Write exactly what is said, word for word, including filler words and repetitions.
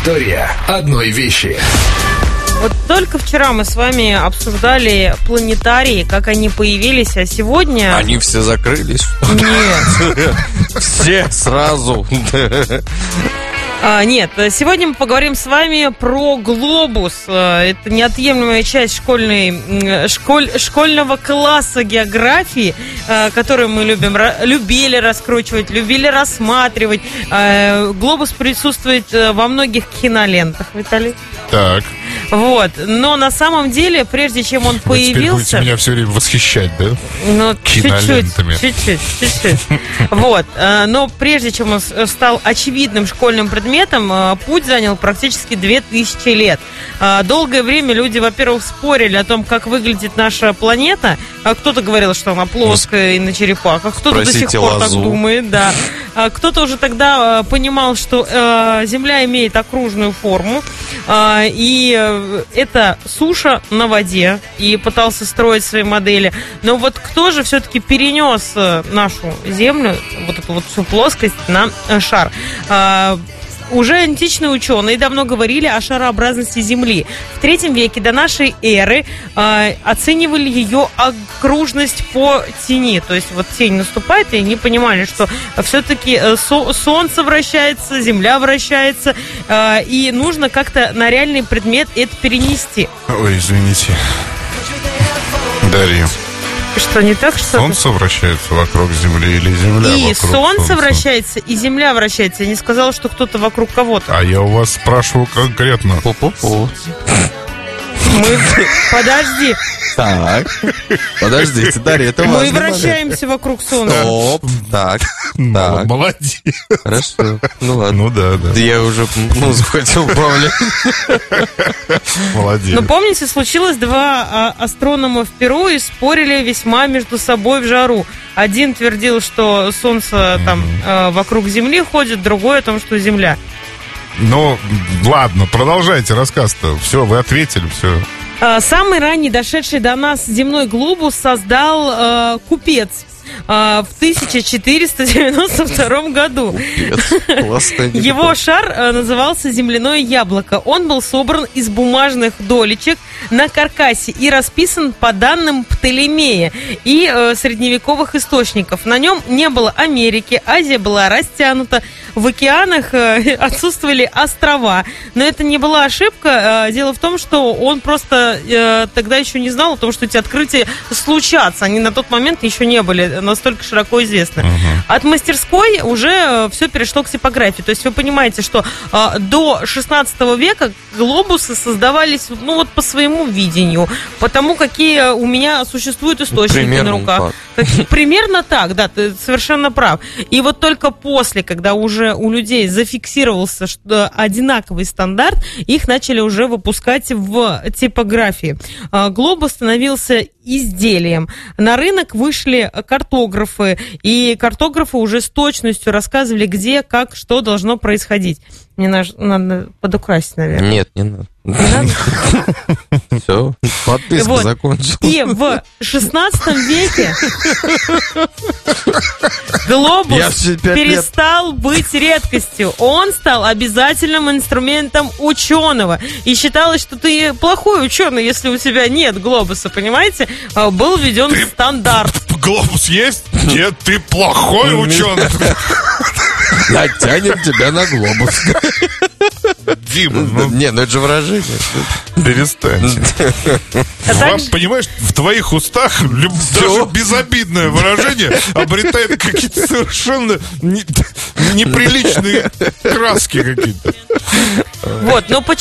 История одной вещи. Вот только вчера мы с вами обсуждали планетарии, как они появились, а сегодня... Они все закрылись? Нет. Все сразу. А, нет, сегодня мы поговорим с вами про глобус. Это неотъемлемая часть школьной, школь, школьного класса географии, который мы любим, любили раскручивать, любили рассматривать. Глобус присутствует во многих кинолентах, Виталий. Так. Вот, но на самом деле, прежде чем он Вы появился... теперь будете меня все время восхищать, да? Ну, кинолентами. Чуть-чуть, чуть-чуть, чуть-чуть. Вот, но прежде чем он стал очевидным школьным предметом, путь занял практически две тысячи лет. Долгое время люди, во-первых, спорили о том, как выглядит наша планета. Кто-то говорил, что она плоская и на черепахах, кто-то до сих пор так думает, да. Кто-то уже тогда понимал, что Земля имеет окружную форму, и это суша на воде, и пытался строить свои модели. Но вот кто же все-таки перенес нашу Землю, вот эту вот всю плоскость, на шар? Уже античные ученые давно говорили о шарообразности Земли. В третьем веке до нашей эры э, оценивали ее окружность по тени. То есть вот тень наступает, и они понимали, что все-таки со- Солнце вращается, Земля вращается, э, и нужно как-то на реальный предмет это перенести. Ой, извините. Дарья. Что, не так, что... Солнце вращается вокруг Земли или Земля и вокруг Солнце Солнца? вращается, и Земля вращается. Я не сказала, что кто-то вокруг кого-то. А я у вас спрашиваю конкретно. Пу-пу-пу. Мы... Подожди. Так. Подождите, Дарья, это важно. Мы вращаемся вокруг Солнца. Стоп. Так. Ну, Так. молодец. Хорошо. Ну ладно. Ну да, да. Да я уже музыку хотел управлять. Молодец. Но помните, случилось два а, астронома в Перу и спорили весьма между собой в жару. Один твердил, что Солнце там а, вокруг Земли ходит, другой о том, что Земля. Ну, ладно, продолжайте рассказ-то. Все, вы ответили, все. А, самый ранний дошедший до нас земной глобус создал а, купец а, в тысяча четыреста девяносто втором году. Его шар а, назывался земляное яблоко. Он был собран из бумажных долечек на каркасе и расписан по данным Птолемея и а, средневековых источников. На нем не было Америки, Азия была растянута, в океанах а, отсутствовали острова. Но это не была ошибка. А, дело в том, что он просто а, тогда еще не знал о том, что эти открытия случатся. Они на тот момент еще не были настолько широко известны. Uh-huh. От мастерской уже все перешло к типографии. То есть вы понимаете, что а, до шестнадцатого века глобусы создавались, ну вот по своему видению, потому какие у меня существуют источники примерно на руках. Как, примерно так, да, ты совершенно прав. И вот только после, когда уже у людей зафиксировался что, одинаковый стандарт, их начали уже выпускать в типографии. А, глобус становился изделием. На рынок вышли картографы, и картографы уже с точностью рассказывали, где, как, что должно происходить. Мне надо подукрасить, наверное. Нет, не надо. Не надо? Все, подписка вот. закончилась. И в шестнадцатом веке глобус перестал быть редкостью. Он стал обязательным инструментом ученого. И считалось, что ты плохой ученый, если у тебя нет глобуса, понимаете? Был введен ты стандарт. Глобус есть? Нет, ты плохой ученый. Натянем тебя на глобус. Дима, ну... Не, ну это же выражение. Перестаньте. Вам, понимаешь, в твоих устах люб... даже безобидное выражение обретает какие-то совершенно не... неприличные краски какие-то. Вот, но почему?